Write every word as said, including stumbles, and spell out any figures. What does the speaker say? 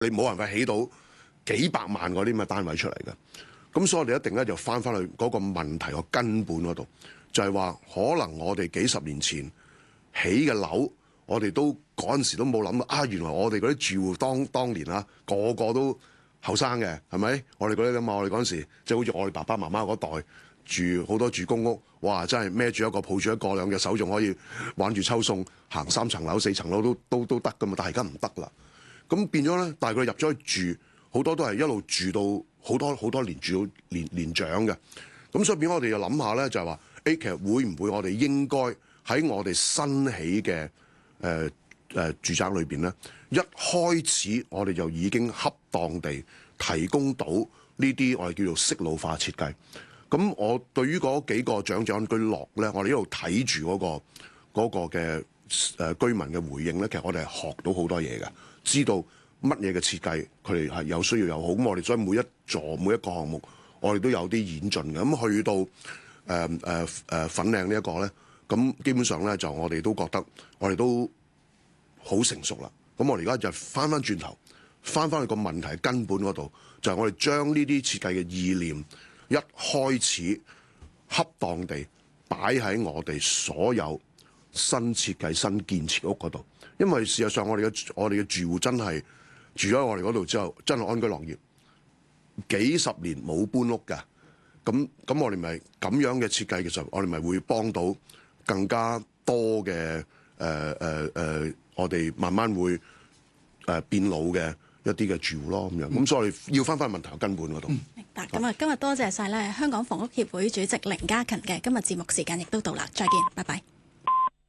你冇辦法起到幾百萬嗰啲咁嘅單位出嚟嘅。咁所以我哋一定咧就翻翻去嗰個問題個根本嗰度，就係話可能我哋幾十年前起嘅樓，我哋都嗰陣時都冇諗到啊！原來我哋嗰啲住戶當當年啊，個個都後生嘅，係咪？我哋嗰啲咁啊，我哋嗰陣時即係好似我哋爸爸媽媽嗰代住好多住公屋，哇！真係孭住一個抱住一個兩隻手，仲可以玩住抽餸，行三層樓四層樓都都都得噶嘛。但係而家唔得啦。咁變咗咧，但係佢入咗去住，好多都係一路住到好多好多年，住到年年長嘅。咁所以變咗我哋就諗下咧，就係話誒，其實會唔會我哋應該喺我哋新起嘅誒誒住宅裏邊咧，一開始我哋就已經恰當地提供到呢啲我哋叫做適老化設計。咁我對於嗰幾個長者安居樂咧，我哋一路睇住嗰個嗰個嘅誒居民嘅回應咧，其實我哋係學到好多嘢嘅，知道乜嘢嘅設計佢哋係有需要又好。咁我哋所以每一座每一個項目，我哋都有啲演進嘅。咁去到誒誒誒粉嶺呢一個咧，咁基本上咧就我哋都覺得我哋都好成熟啦。咁我哋而家就翻翻轉頭，翻翻去個問題根本嗰度，就係我哋將呢啲設計嘅意念一開始恰當地擺喺我哋所有新設計新建設屋嗰度。因為事實上我哋嘅我哋嘅住戶真係住咗我哋嗰度之後，真係安居樂業，幾十年冇搬屋㗎。咁咁我哋咪咁樣嘅設計嘅時候，我哋咪會幫到更加多嘅誒誒誒，我哋慢慢會誒、呃、變老嘅一啲嘅住戶咯，咁樣。咁所以要翻返問題嘅根本嗰度。 嗯、明白。咁啊，今日多謝晒咧香港房屋協會主席凌嘉勤嘅，今日節目時間亦都到啦，再見，拜拜。